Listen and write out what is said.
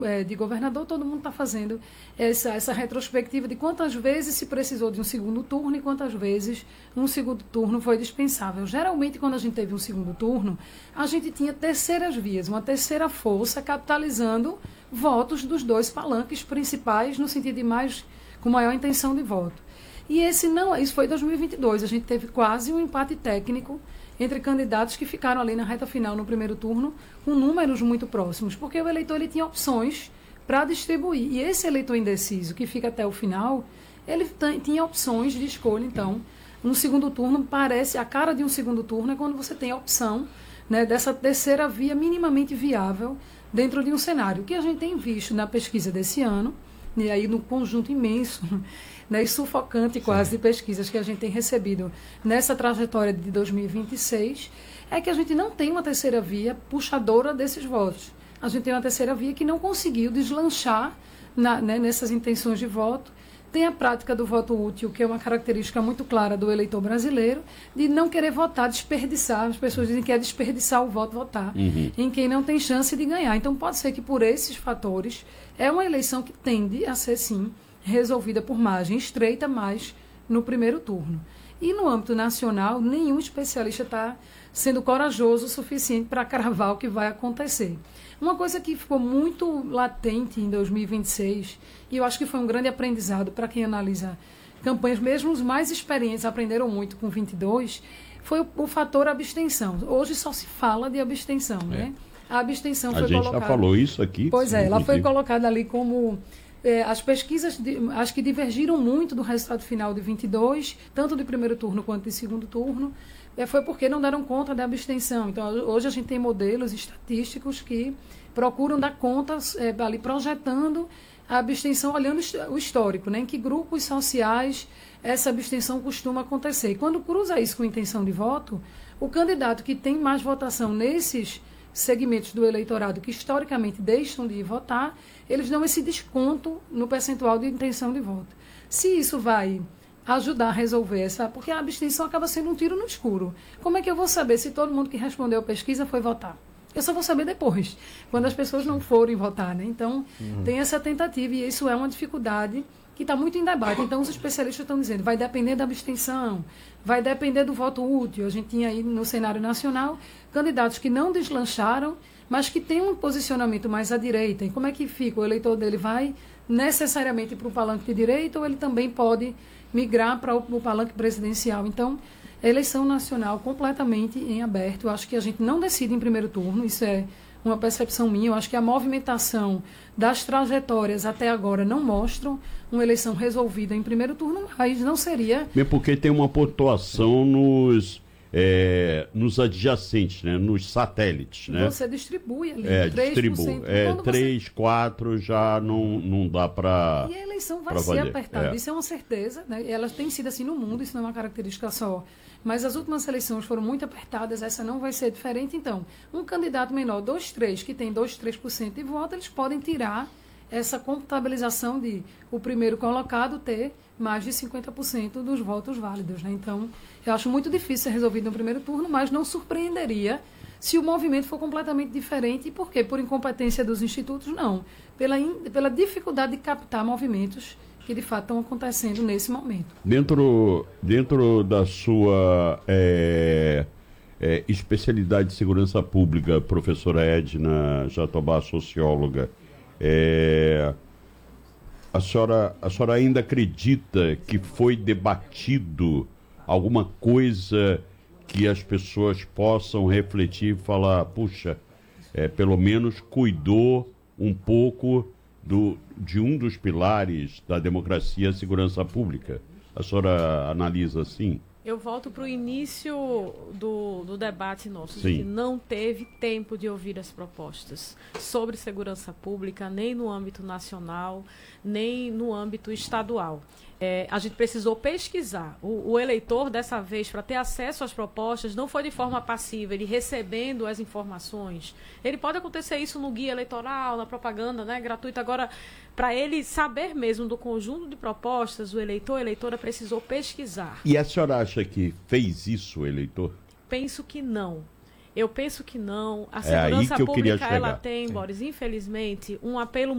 de governador, todo mundo está fazendo essa retrospectiva de quantas vezes se precisou de um segundo turno e quantas vezes um segundo turno foi dispensável. Geralmente, quando a gente teve um segundo turno, a gente tinha terceiras vias, uma terceira força capitalizando votos dos dois palanques principais no sentido de com maior intenção de voto. E isso foi em 2022, a gente teve quase um empate técnico entre candidatos que ficaram ali na reta final no primeiro turno com números muito próximos, porque o eleitor ele tinha opções para distribuir. E esse eleitor indeciso que fica até o final, ele tinha opções de escolha. Então, no segundo turno, a cara de um segundo turno é quando você tem a opção, né, dessa terceira via minimamente viável dentro de um cenário. O que a gente tem visto na pesquisa desse ano, e aí no conjunto imenso, né, e sufocante quase de pesquisas que a gente tem recebido nessa trajetória de 2026, é que a gente não tem uma terceira via puxadora desses votos. A gente tem uma terceira via que não conseguiu deslanchar nessas intenções de voto. Tem a prática do voto útil, que é uma característica muito clara do eleitor brasileiro, de não querer votar, desperdiçar. As pessoas dizem que é desperdiçar o voto, votar, em quem não tem chance de ganhar. Então, pode ser que por esses fatores, é uma eleição que tende a ser, sim, resolvida por margem estreita, mas no primeiro turno. E no âmbito nacional, nenhum especialista está sendo corajoso o suficiente para cravar o que vai acontecer. Uma coisa que ficou muito latente em 2026, e eu acho que foi um grande aprendizado para quem analisa campanhas, mesmo os mais experientes aprenderam muito com 22, foi o fator abstenção. Hoje só se fala de abstenção, né? A abstenção foi colocada... A gente já falou isso aqui. Pois é, ela foi colocada ali como... as pesquisas, acho que divergiram muito do resultado final de 22, tanto de primeiro turno quanto de segundo turno, foi porque não deram conta da abstenção. Então, hoje a gente tem modelos estatísticos que procuram dar conta, ali projetando a abstenção, olhando o histórico, né? Em que grupos sociais essa abstenção costuma acontecer. E quando cruza isso com intenção de voto, o candidato que tem mais votação nesses segmentos do eleitorado que historicamente deixam de votar, eles dão esse desconto no percentual de intenção de voto. Se isso vai ajudar a resolver porque a abstenção acaba sendo um tiro no escuro. Como é que eu vou saber se todo mundo que respondeu a pesquisa foi votar? Eu só vou saber depois, quando as pessoas não forem votar, né? Então, tem essa tentativa e isso é uma dificuldade que está muito em debate. Então, os especialistas estão dizendo, vai depender da abstenção, vai depender do voto útil. A gente tinha aí no cenário nacional candidatos que não deslancharam, mas que têm um posicionamento mais à direita. E como é que fica? O eleitor dele vai necessariamente para o palanque de direita ou ele também pode migrar para o palanque presidencial? Então, a eleição nacional completamente em aberto. Eu acho que a gente não decide em primeiro turno, isso é uma percepção minha. Eu acho que a movimentação das trajetórias até agora não mostram uma eleição resolvida em primeiro turno, mas não seria... Mesmo porque tem uma pontuação nos adjacentes, né? Nos satélites, né? Você distribui ali, 3%. Distribui. 3, 4 já não dá para... E a eleição vai ser apertada, isso é uma certeza, né? Ela tem sido assim no mundo, isso não é uma característica só. Mas as últimas eleições foram muito apertadas, essa não vai ser diferente. Então, um candidato menor, 2, 3, que tem 2, 3% de voto, eles podem tirar essa contabilização de o primeiro colocado ter mais de 50% dos votos válidos, né? Então, eu acho muito difícil ser resolvido no primeiro turno, mas não surpreenderia se o movimento for completamente diferente. E por quê? Por incompetência dos institutos? Não. Pela dificuldade de captar movimentos que de fato estão acontecendo nesse momento. Dentro da sua especialidade de segurança pública, professora Edna Jatobá, socióloga, a senhora ainda acredita que foi debatido alguma coisa que as pessoas possam refletir e falar, puxa, pelo menos cuidou um pouco de um dos pilares da democracia, a segurança pública? A senhora analisa assim? Eu volto para o início do debate nosso, Sim. que não teve tempo de ouvir as propostas sobre segurança pública, nem no âmbito nacional, nem no âmbito estadual. A gente precisou pesquisar. O eleitor, dessa vez, para ter acesso às propostas, não foi de forma passiva, ele recebendo as informações. Ele pode acontecer isso no guia eleitoral, na propaganda, né, gratuita. Agora, para ele saber mesmo do conjunto de propostas, o eleitor, a eleitora precisou pesquisar. E a senhora acha que fez isso o eleitor? Penso que não. Eu penso que não. A É aí segurança que eu queria pública, ela chegar. tem, Boris, infelizmente, um apelo